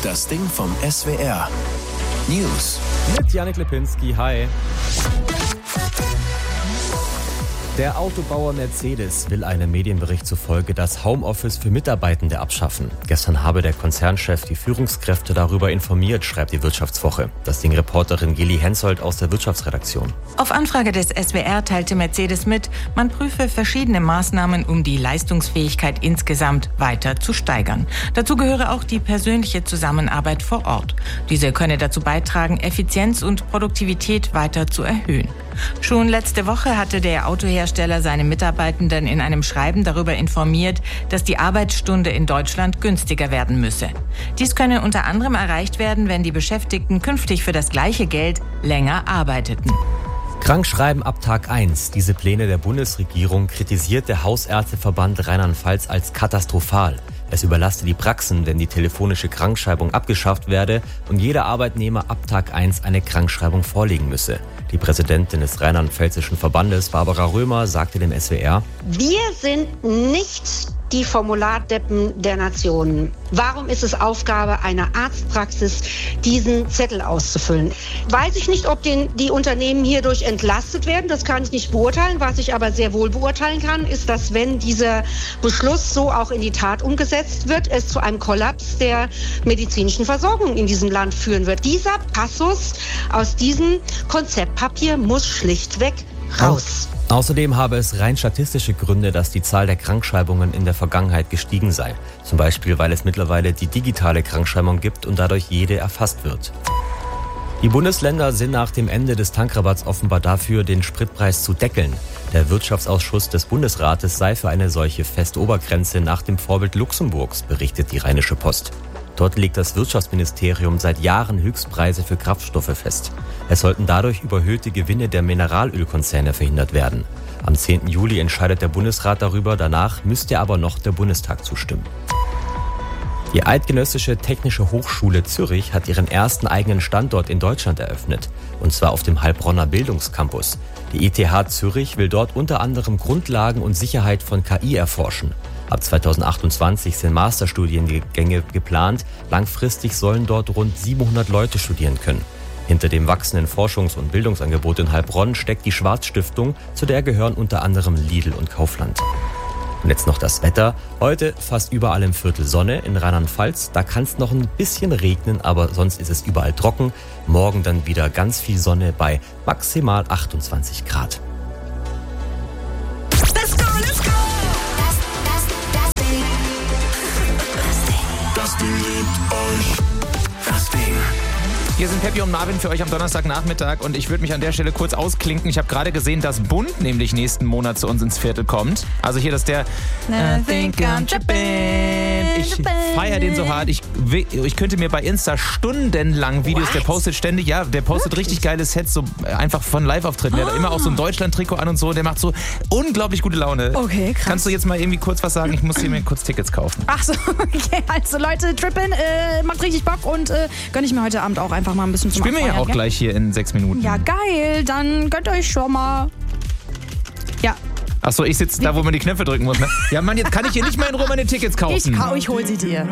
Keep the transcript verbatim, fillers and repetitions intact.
Das Ding vom S W R. News. Mit Janik Lipinski, hi. Der Autobauer Mercedes will einem Medienbericht zufolge das Homeoffice für Mitarbeitende abschaffen. Gestern habe der Konzernchef die Führungskräfte darüber informiert, schreibt die Wirtschaftswoche. Das Ding-Reporterin Geli Hensoldt aus der Wirtschaftsredaktion. Auf Anfrage des S W R teilte Mercedes mit, man prüfe verschiedene Maßnahmen, um die Leistungsfähigkeit insgesamt weiter zu steigern. Dazu gehöre auch die persönliche Zusammenarbeit vor Ort. Diese könne dazu beitragen, Effizienz und Produktivität weiter zu erhöhen. Schon letzte Woche hatte der Autohersteller seine Mitarbeitenden in einem Schreiben darüber informiert, dass die Arbeitsstunde in Deutschland günstiger werden müsse. Dies könne unter anderem erreicht werden, wenn die Beschäftigten künftig für das gleiche Geld länger arbeiteten. Krankschreiben ab Tag eins. Diese Pläne der Bundesregierung kritisiert der Hausärzteverband Rheinland-Pfalz als katastrophal. Es überlaste die Praxen, wenn die telefonische Krankschreibung abgeschafft werde und jeder Arbeitnehmer ab Tag eins eine Krankschreibung vorlegen müsse. Die Präsidentin des Rheinland-Pfälzischen Verbandes, Barbara Römer, sagte dem S W R: Wir sind nicht die Formulardeppen der Nationen. Warum ist es Aufgabe einer Arztpraxis, diesen Zettel auszufüllen? Weiß ich nicht, ob den, die Unternehmen hierdurch entlastet werden. Das kann ich nicht beurteilen. Was ich aber sehr wohl beurteilen kann, ist, dass wenn dieser Beschluss so auch in die Tat umgesetzt wird, es zu einem Kollaps der medizinischen Versorgung in diesem Land führen wird. Dieser Passus aus diesem Konzeptpapier muss schlichtweg raus. Außerdem habe es rein statistische Gründe, dass die Zahl der Krankschreibungen in der Vergangenheit gestiegen sei. Zum Beispiel, weil es mittlerweile die digitale Krankschreibung gibt und dadurch jede erfasst wird. Die Bundesländer sind nach dem Ende des Tankrabatts offenbar dafür, den Spritpreis zu deckeln. Der Wirtschaftsausschuss des Bundesrates sei für eine solche feste Obergrenze nach dem Vorbild Luxemburgs, berichtet die Rheinische Post. Dort legt das Wirtschaftsministerium seit Jahren Höchstpreise für Kraftstoffe fest. Es sollten dadurch überhöhte Gewinne der Mineralölkonzerne verhindert werden. Am zehnten Juli entscheidet der Bundesrat darüber, danach müsste aber noch der Bundestag zustimmen. Die Eidgenössische Technische Hochschule Zürich hat ihren ersten eigenen Standort in Deutschland eröffnet, und zwar auf dem Heilbronner Bildungscampus. Die E T H Zürich will dort unter anderem Grundlagen und Sicherheit von K I erforschen. Ab zweitausendachtundzwanzig sind Masterstudiengänge geplant. Langfristig sollen dort rund siebenhundert Leute studieren können. Hinter dem wachsenden Forschungs- und Bildungsangebot in Heilbronn steckt die Schwarz-Stiftung, zu der gehören unter anderem Lidl und Kaufland. Und jetzt noch das Wetter. Heute fast überall im Viertel Sonne. In Rheinland-Pfalz, da kann es noch ein bisschen regnen, aber sonst ist es überall trocken. Morgen dann wieder ganz viel Sonne bei maximal achtundzwanzig Grad. Let's go, let's go! Das Ding liebt euch. Das Ding. Hier sind Peppi und Marvin für euch am Donnerstagnachmittag und ich würde mich an der Stelle kurz ausklinken. Ich habe gerade gesehen, dass Bund nämlich nächsten Monat zu uns ins Viertel kommt. Also hier, dass der I think I'm trippin'. Ich feiere den so hart. Ich, ich könnte mir bei Insta stundenlang Videos, What? der postet ständig, ja, der postet Wirklich? richtig geile Sets, so einfach von Live-Auftritten. Der oh. hat immer auch so ein Deutschland-Trikot an und so. Der macht so unglaublich gute Laune. Okay, krass. Kannst du jetzt mal irgendwie kurz was sagen? Ich muss hier mir kurz Tickets kaufen. Ach so, okay. Also Leute, Trippin, äh, macht richtig Bock und äh, gönn ich mir heute Abend auch einfach einfach mal ein bisschen zum Spielen wir ja auch gell? gleich hier in sechs Minuten. Ja, geil. Dann gönnt euch schon mal. Ja. Achso, ich sitze da, wo man die Knöpfe drücken muss. Ne? Ja, Mann, jetzt kann ich hier nicht mehr in Ruhe meine Tickets kaufen. Ich, ich hol sie dir.